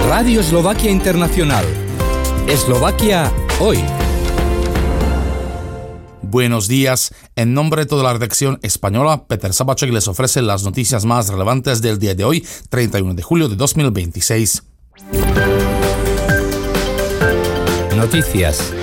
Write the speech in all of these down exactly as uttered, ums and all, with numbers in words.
Radio Eslovaquia Internacional. Eslovaquia hoy. Buenos días. En nombre de toda la redacción española, Peter Sabacek les ofrece las noticias más relevantes del día de hoy, treinta y uno de julio de dos mil veintiséis. Noticias.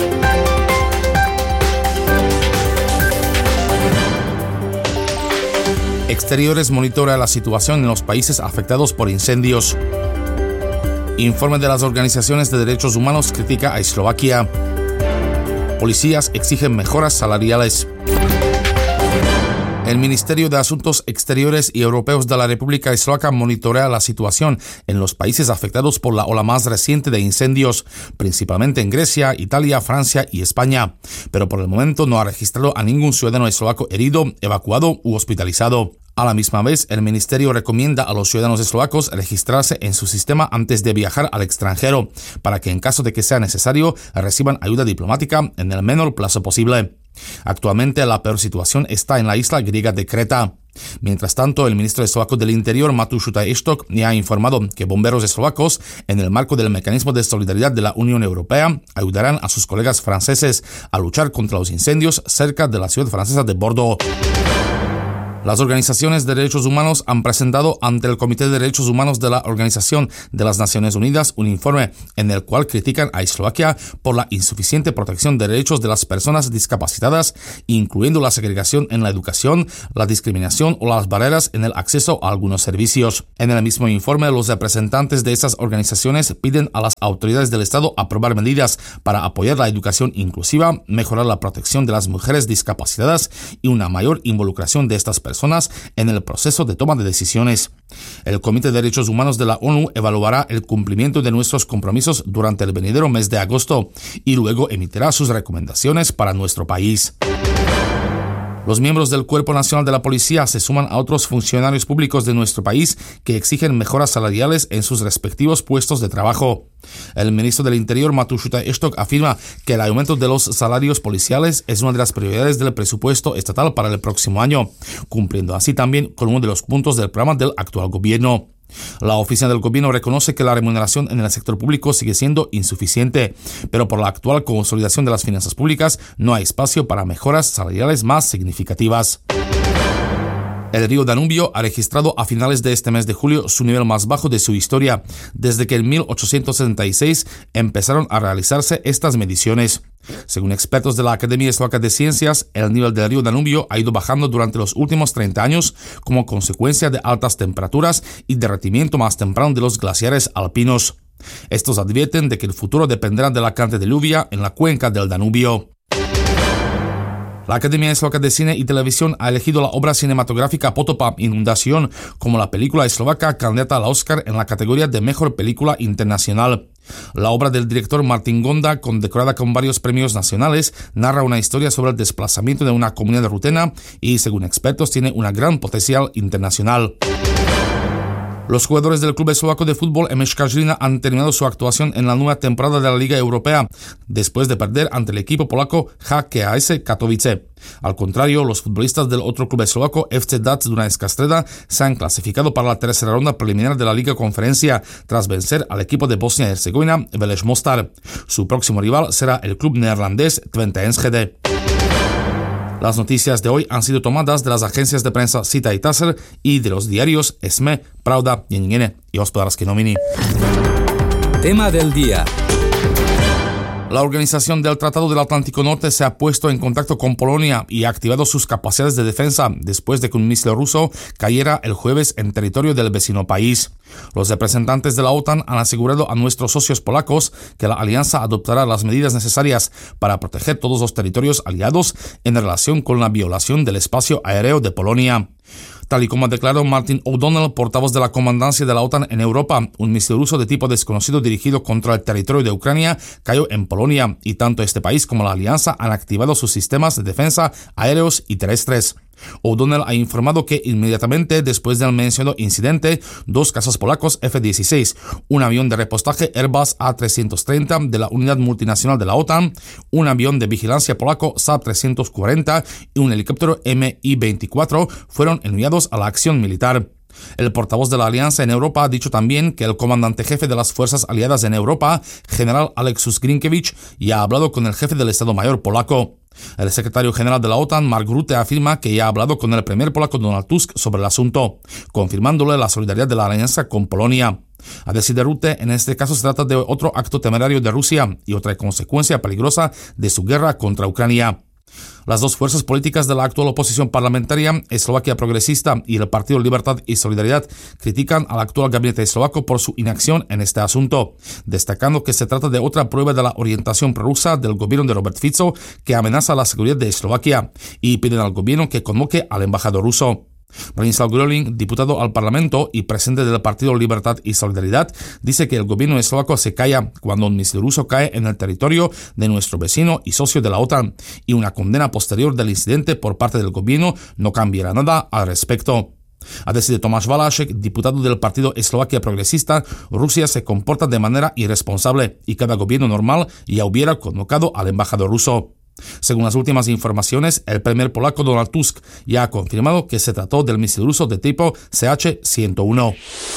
Exteriores monitorea la situación en los países afectados por incendios. Informe de las organizaciones de derechos humanos critica a Eslovaquia. Policías exigen mejoras salariales. El Ministerio de Asuntos Exteriores y Europeos de la República Eslovaca monitorea la situación en los países afectados por la ola más reciente de incendios, principalmente en Grecia, Italia, Francia y España, pero por el momento no ha registrado a ningún ciudadano eslovaco herido, evacuado u hospitalizado. A la misma vez, el Ministerio recomienda a los ciudadanos eslovacos registrarse en su sistema antes de viajar al extranjero, para que en caso de que sea necesario reciban ayuda diplomática en el menor plazo posible. Actualmente la peor situación está en la isla griega de Creta. Mientras tanto, el ministro eslovaco del Interior, Matúš Šutaj-Eštok, ya ha informado que bomberos eslovacos, en el marco del mecanismo de solidaridad de la Unión Europea, ayudarán a sus colegas franceses a luchar contra los incendios cerca de la ciudad francesa de Bordeaux. Las organizaciones de derechos humanos han presentado ante el Comité de Derechos Humanos de la Organización de las Naciones Unidas un informe en el cual critican a Eslovaquia por la insuficiente protección de derechos de las personas discapacitadas, incluyendo la segregación en la educación, la discriminación o las barreras en el acceso a algunos servicios. En el mismo informe, los representantes de esas organizaciones piden a las autoridades del Estado aprobar medidas para apoyar la educación inclusiva, mejorar la protección de las mujeres discapacitadas y una mayor involucración de estas personas en el proceso de toma de decisiones. El Comité de Derechos Humanos de la ONU evaluará el cumplimiento de nuestros compromisos durante el venidero mes de agosto y luego emitirá sus recomendaciones para nuestro país. Los miembros del Cuerpo Nacional de la Policía se suman a otros funcionarios públicos de nuestro país que exigen mejoras salariales en sus respectivos puestos de trabajo. El ministro del Interior, Matúš Šutaj-Eštok, afirma que el aumento de los salarios policiales es una de las prioridades del presupuesto estatal para el próximo año, cumpliendo así también con uno de los puntos del programa del actual gobierno. La oficina del gobierno reconoce que la remuneración en el sector público sigue siendo insuficiente, pero por la actual consolidación de las finanzas públicas no hay espacio para mejoras salariales más significativas. El río Danubio ha registrado a finales de este mes de julio su nivel más bajo de su historia, desde que en mil ochocientos setenta y seis empezaron a realizarse estas mediciones. Según expertos de la Academia Eslovaca de Ciencias, el nivel del río Danubio ha ido bajando durante los últimos treinta años como consecuencia de altas temperaturas y derretimiento más temprano de los glaciares alpinos. Estos advierten de que el futuro dependerá de la cantidad de lluvia en la cuenca del Danubio. La Academia Eslovaca de Cine y Televisión ha elegido la obra cinematográfica Potopa, Inundación, como la película eslovaca candidata al Oscar en la categoría de Mejor Película Internacional. La obra del director Martin Gonda, condecorada con varios premios nacionales, narra una historia sobre el desplazamiento de una comunidad rutena y, según expertos, tiene una gran potencial internacional. Los jugadores del club eslovaco de fútbol M Š K Žilina han terminado su actuación en la nueva temporada de la Liga Europea, después de perder ante el equipo polaco H K S Katowice. Al contrario, los futbolistas del otro club eslovaco F C Dac Dunajská Streda se han clasificado para la tercera ronda preliminar de la Liga Conferencia, tras vencer al equipo de Bosnia y Herzegovina, Vélez Mostar. Su próximo rival será el club neerlandés Twente Enschede. Las noticias de hoy han sido tomadas de las agencias de prensa Cita y Taser y de los diarios Esme, Pravda, Denník y Hospodářské noviny. Tema del día. La Organización del Tratado del Atlántico Norte se ha puesto en contacto con Polonia y ha activado sus capacidades de defensa después de que un misil ruso cayera el jueves en territorio del vecino país. Los representantes de la OTAN han asegurado a nuestros socios polacos que la alianza adoptará las medidas necesarias para proteger todos los territorios aliados en relación con la violación del espacio aéreo de Polonia. Tal y como ha declarado Martin O'Donnell, portavoz de la comandancia de la OTAN en Europa, un misil ruso de tipo desconocido dirigido contra el territorio de Ucrania cayó en Polonia y tanto este país como la alianza han activado sus sistemas de defensa aéreos y terrestres. O'Donnell ha informado que inmediatamente después del mencionado incidente, dos cazas polacos F dieciséis, un avión de repostaje Airbus A trescientos treinta de la unidad multinacional de la OTAN, un avión de vigilancia polaco Saab trescientos cuarenta y un helicóptero M I veinticuatro fueron enviados a la acción militar. El portavoz de la Alianza en Europa ha dicho también que el comandante jefe de las fuerzas aliadas en Europa, general Aleksus Grinkiewicz, ya ha hablado con el jefe del Estado Mayor polaco. El secretario general de la OTAN, Mark Rutte, afirma que ya ha hablado con el primer polaco Donald Tusk sobre el asunto, confirmándole la solidaridad de la alianza con Polonia. A decir de Rutte, en este caso se trata de otro acto temerario de Rusia y otra consecuencia peligrosa de su guerra contra Ucrania. Las dos fuerzas políticas de la actual oposición parlamentaria, Eslovaquia Progresista y el Partido Libertad y Solidaridad, critican al actual gabinete eslovaco por su inacción en este asunto, destacando que se trata de otra prueba de la orientación prorrusa del gobierno de Robert Fico que amenaza la seguridad de Eslovaquia, y piden al gobierno que convoque al embajador ruso. Branislav Gröling, diputado al Parlamento y presidente del Partido Libertad y Solidaridad, dice que el gobierno eslovaco se calla cuando un misil ruso cae en el territorio de nuestro vecino y socio de la OTAN, y una condena posterior del incidente por parte del gobierno no cambiará nada al respecto. A decir de Tomáš Valášek, diputado del Partido Eslovaquia Progresista, Rusia se comporta de manera irresponsable y cada gobierno normal ya hubiera convocado al embajador ruso. Según las últimas informaciones, el primer polaco Donald Tusk ya ha confirmado que se trató del misil ruso de tipo C H ciento uno.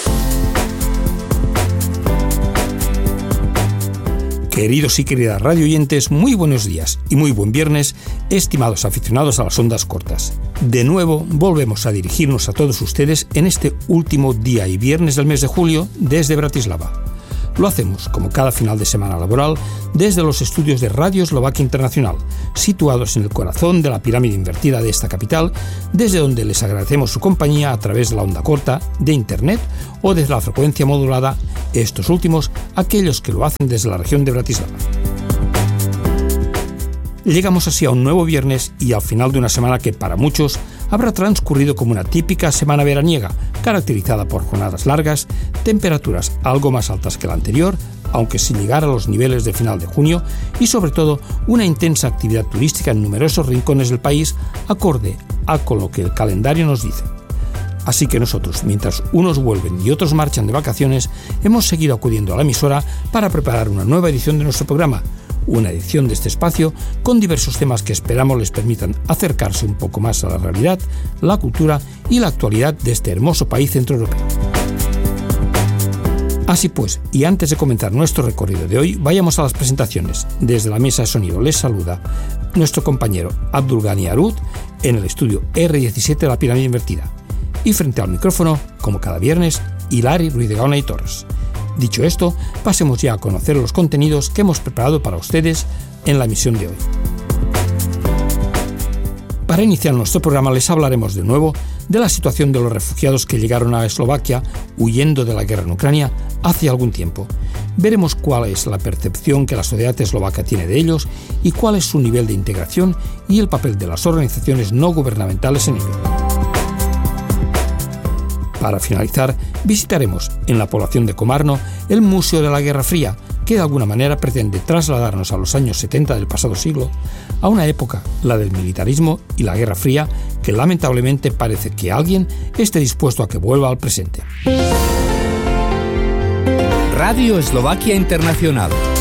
Queridos y queridas radioyentes, muy buenos días y muy buen viernes, estimados aficionados a las ondas cortas. De nuevo, volvemos a dirigirnos a todos ustedes en este último día y viernes del mes de julio desde Bratislava. Lo hacemos, como cada final de semana laboral, desde los estudios de Radio Eslovaquia Internacional, situados en el corazón de la pirámide invertida de esta capital, desde donde les agradecemos su compañía a través de la onda corta, de Internet o desde la frecuencia modulada, estos últimos aquellos que lo hacen desde la región de Bratislava. Llegamos así a un nuevo viernes y al final de una semana que para muchos habrá transcurrido como una típica semana veraniega, caracterizada por jornadas largas, temperaturas algo más altas que la anterior, aunque sin llegar a los niveles de final de junio, y sobre todo una intensa actividad turística en numerosos rincones del país, acorde a con lo que el calendario nos dice. Así que nosotros, mientras unos vuelven y otros marchan de vacaciones, hemos seguido acudiendo a la emisora para preparar una nueva edición de nuestro programa, una edición de este espacio con diversos temas que esperamos les permitan acercarse un poco más a la realidad, la cultura y la actualidad de este hermoso país centroeuropeo. Así pues, y antes de comenzar nuestro recorrido de hoy, vayamos a las presentaciones. Desde la mesa de sonido les saluda nuestro compañero Abdulgani Arut en el estudio erre diecisiete de la pirámide invertida. Y frente al micrófono, como cada viernes, Hilari Ruiz de Gaona y Torres. Dicho esto, pasemos ya a conocer los contenidos que hemos preparado para ustedes en la emisión de hoy. Para iniciar nuestro programa les hablaremos de nuevo de la situación de los refugiados que llegaron a Eslovaquia huyendo de la guerra en Ucrania hace algún tiempo. Veremos cuál es la percepción que la sociedad eslovaca tiene de ellos y cuál es su nivel de integración y el papel de las organizaciones no gubernamentales en ello. Para finalizar, visitaremos en la población de Komárno el Museo de la Guerra Fría, que de alguna manera pretende trasladarnos a los años setenta del pasado siglo, a una época, la del militarismo y la Guerra Fría, que lamentablemente parece que alguien esté dispuesto a que vuelva al presente. Radio Eslovaquia Internacional.